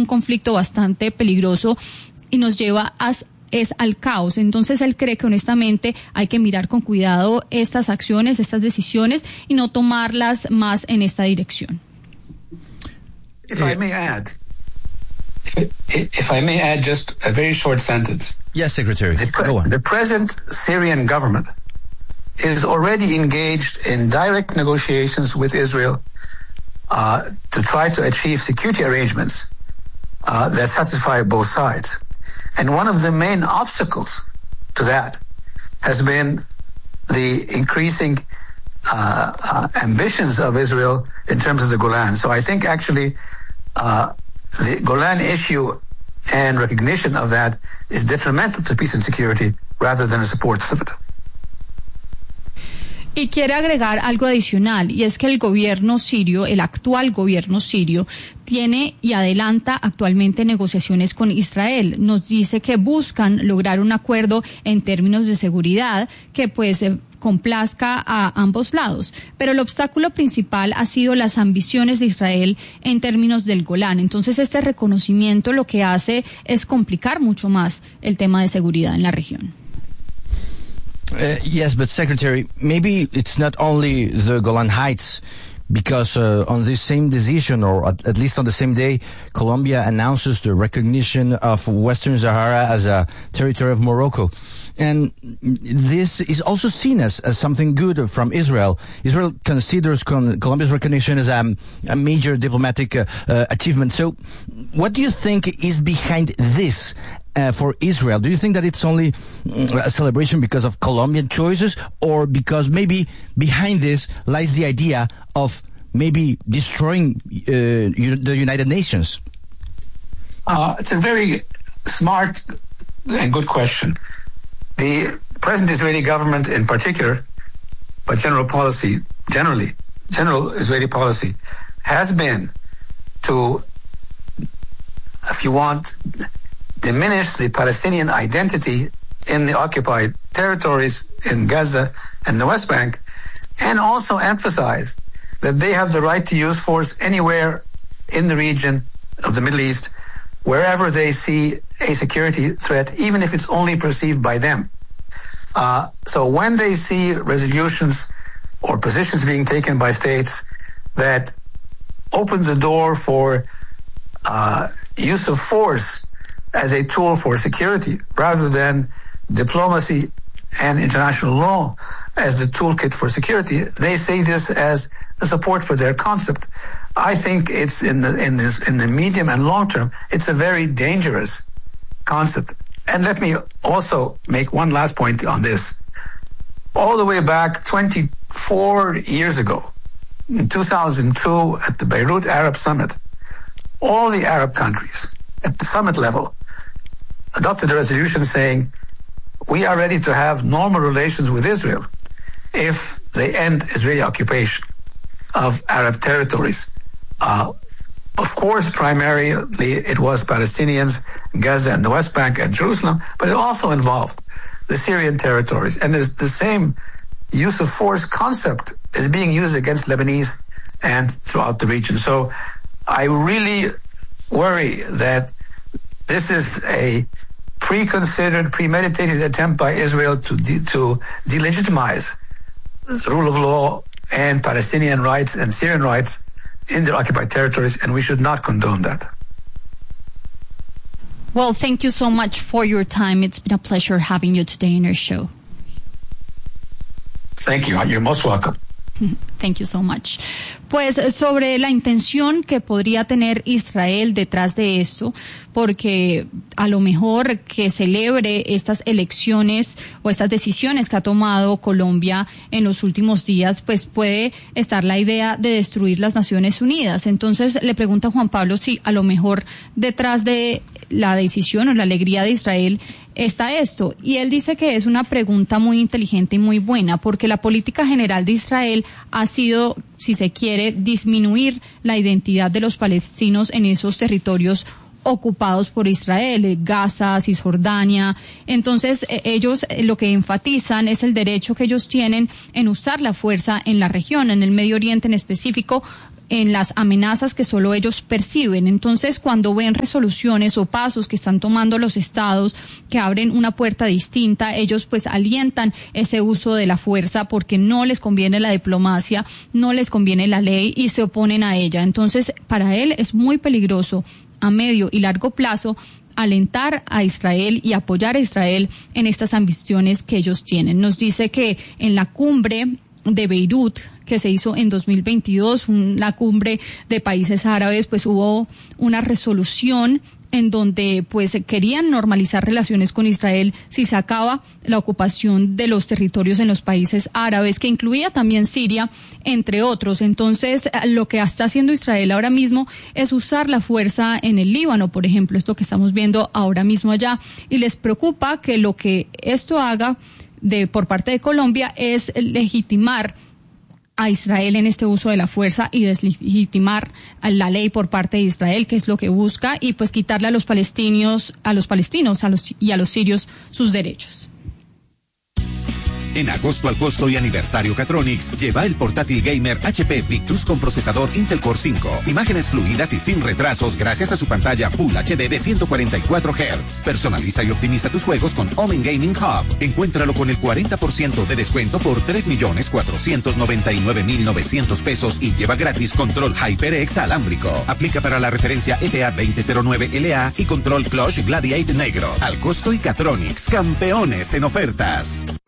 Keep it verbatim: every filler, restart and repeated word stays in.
un conflicto bastante peligroso y nos lleva a es al caos. Entonces él cree que honestamente hay que mirar con cuidado estas acciones, estas decisiones y no tomarlas más en esta dirección. If I may add, if I may add just a very short sentence. Yes, Secretary. The, pre- Go on. the present Syrian government is already engaged in direct negotiations with Israel uh, to try to achieve security arrangements uh, that satisfy both sides. And one of the main obstacles to that has been the increasing uh, uh, ambitions of Israel in terms of the Golan. So I think actually uh, the Golan issue and recognition of that is detrimental to peace and security rather than a support of it. Y quiere agregar algo adicional, y es que el gobierno sirio, el actual gobierno sirio, tiene y adelanta actualmente negociaciones con Israel. Nos dice que buscan lograr un acuerdo en términos de seguridad que pues eh, complazca a ambos lados. Pero el obstáculo principal ha sido las ambiciones de Israel en términos del Golán. Entonces este reconocimiento lo que hace es complicar mucho más el tema de seguridad en la región. Uh, yes, but Secretary, maybe it's not only the Golan Heights, because uh, on this same decision, or at, at least on the same day, Colombia announces the recognition of Western Sahara as a territory of Morocco. And this is also seen as, as something good from Israel. Israel considers con- Colombia's recognition as a, a major diplomatic uh, uh, achievement. So what do you think is behind this? Uh, for Israel, do you think that it's only a celebration because of Colombian choices, or because maybe behind this lies the idea of maybe destroying uh, the United Nations? Uh, it's a very smart and good question. The present Israeli government in particular, but general policy, generally, general Israeli policy, has been to, if you want, diminish the Palestinian identity in the occupied territories in Gaza and the West Bank, and also emphasize that they have the right to use force anywhere in the region of the Middle East, wherever they see a security threat, even if it's only perceived by them. Uh, so when they see resolutions or positions being taken by states that open the door for uh, use of force as a tool for security rather than diplomacy and international law as the toolkit for security, they see this as a support for their concept. I think it's in the in this in the medium and long term, it's a very dangerous concept. And let me also make one last point on this. All the way back twenty-four years ago, in two thousand two, at the Beirut Arab Summit, all the Arab countries at the summit level adopted a resolution saying, we are ready to have normal relations with Israel if they end Israeli occupation of Arab territories. Uh, of course, primarily it was Palestinians, Gaza and the West Bank and Jerusalem, but it also involved the Syrian territories. And there's the same use of force concept is being used against Lebanese and throughout the region. So I really worry that this is a preconsidered, premeditated attempt by Israel to de- to delegitimize the rule of law and Palestinian rights and Syrian rights in their occupied territories, and we should not condone that. Well, thank you so much for your time. It's been a pleasure having you today in our show. Thank you. You're most welcome. Thank you so much. Pues sobre la intención que podría tener Israel detrás de esto, porque a lo mejor que celebre estas elecciones o estas decisiones que ha tomado Colombia en los últimos días, pues puede estar la idea de destruir las Naciones Unidas. Entonces le pregunta a Juan Pablo si a lo mejor detrás de la decisión o la alegría de Israel está esto, y él dice que es una pregunta muy inteligente y muy buena, porque la política general de Israel ha sido, si se quiere, disminuir la identidad de los palestinos en esos territorios ocupados por Israel, Gaza, Cisjordania. Entonces eh, ellos eh, lo que enfatizan es el derecho que ellos tienen en usar la fuerza en la región, en el Medio Oriente en específico, en las amenazas que solo ellos perciben. Entonces, cuando ven resoluciones o pasos que están tomando los estados que abren una puerta distinta, ellos pues alientan ese uso de la fuerza porque no les conviene la diplomacia, no les conviene la ley y se oponen a ella. Entonces, para él es muy peligroso a medio y largo plazo alentar a Israel y apoyar a Israel en estas ambiciones que ellos tienen. Nos dice que en la cumbre de Beirut, que se hizo en dos mil veintidós, una cumbre de países árabes, pues hubo una resolución en donde pues querían normalizar relaciones con Israel si se acaba la ocupación de los territorios en los países árabes, que incluía también Siria, entre otros. Entonces, lo que está haciendo Israel ahora mismo es usar la fuerza en el Líbano, por ejemplo, esto que estamos viendo ahora mismo allá, y les preocupa que lo que esto haga de por parte de Colombia es legitimar a Israel en este uso de la fuerza y deslegitimar la ley por parte de Israel, que es lo que busca, y pues quitarle a los palestinos, a los palestinos a los, y a los sirios sus derechos. En agosto al costo y aniversario Catronics, lleva el portátil gamer H P Victus con procesador Intel Core cinco. Imágenes fluidas y sin retrasos gracias a su pantalla Full H D de ciento cuarenta y cuatro hertz. Personaliza y optimiza tus juegos con Omen Gaming Hub. Encuéntralo con el cuarenta por ciento de descuento por tres millones cuatrocientos noventa y nueve mil novecientos pesos y lleva gratis control HyperX alámbrico. Aplica para la referencia F A veinte cero nueve L A y control Clutch Gladiate negro. Al costo y Catronics, campeones en ofertas.